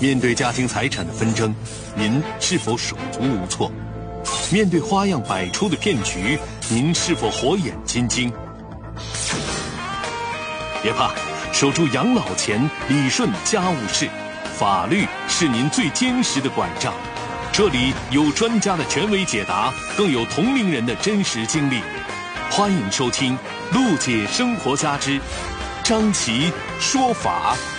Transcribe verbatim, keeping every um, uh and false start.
面对家庭财产的纷争，您是否手足无措？面对花样百出的骗局，您是否火眼金睛？别怕，守住养老钱，理顺家务事，法律是您最坚实的管账。这里有专家的权威解答，更有同龄人的真实经历。欢迎收听《陆姐生活家之张琪说法》。